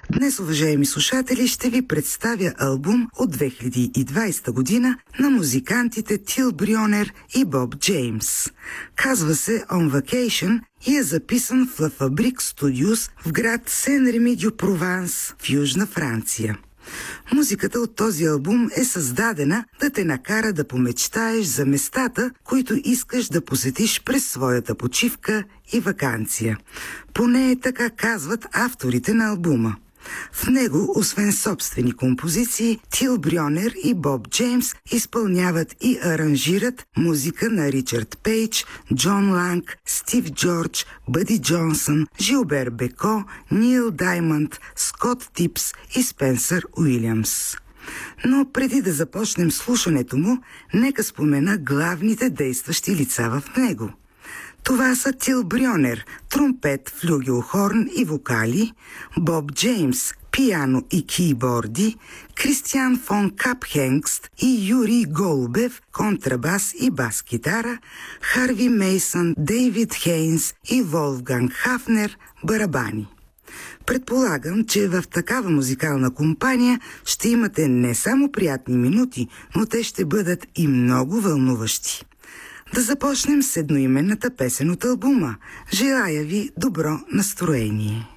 Днес, уважаеми слушатели, ще ви представя албум от 2020 година на музикантите Тил Брюнер и Боб Джеймс. Казва се On Vacation и е записан в La Fabrique Studios в град Сен-Реми-дю-Прованс в Южна Франция. Музиката от този албум е създадена да те накара да помечтаеш за местата, които искаш да посетиш през своята почивка и ваканция. Поне така казват авторите на албума. В него, освен собствени композиции, Тил Брюнер и Боб Джеймс изпълняват и аранжират музика на Ричард Пейдж, Джон Ланг, Стив Джордж, Бъди Джонсън, Жилбер Беко, Нил Даймънд, Скот Типс и Спенсър Уилямс. Но преди да започнем слушането му, нека спомена главните действащи лица в него. Това са Тил Брюнер, тромпет, флюгелхорн и вокали, Боб Джеймс, пиано и кийборди, Кристиан фон Капхенгст и Юрий Голубев, контрабас и бас-китара, Харви Мейсън, Дейвид Хейнс и Волфганг Хафнер, барабани. Предполагам, че в такава музикална компания ще имате не само приятни минути, но те ще бъдат и много вълнуващи. Да започнем с едноименната песен от албума. Желая ви добро настроение!